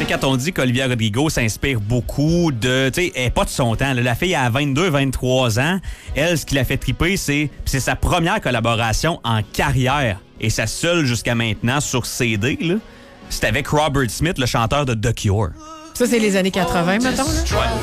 quand on dit qu'Olivia Rodrigo s'inspire beaucoup de... Tu sais, elle n'est pas de son temps. Là. La fille a 22-23 ans. Elle, ce qui l'a fait triper, c'est sa première collaboration en carrière. Et sa seule jusqu'à maintenant sur CD, là, c'est avec Robert Smith, le chanteur de The Cure. Ça, c'est les années 80, mettons, là? Ouais.